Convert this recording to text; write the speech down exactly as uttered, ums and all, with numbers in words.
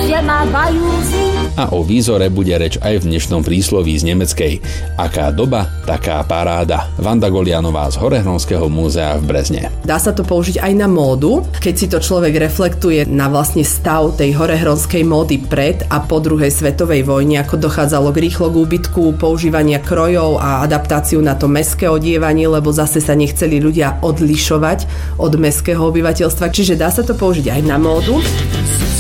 ľudia mávajú si. A o výzore bude reč aj v dnešnom prísloví z nemeckej. Aká doba, taká paráda. Vanda Golianová z Horehronského múzea v Brezne. Dá sa to použiť aj na módu, keď si to človek reflektuje na vlastne stav tej horehronskej módy pred a po druhej svetovej vojne, ako dochádzalo k rýchlo k úbytku používania krojov a adaptáciu na to mestské odievanie, lebo zase sa nechceli ľudia odlišovať od mestského obyvateľstva. Čiže dá sa to použiť aj na módu.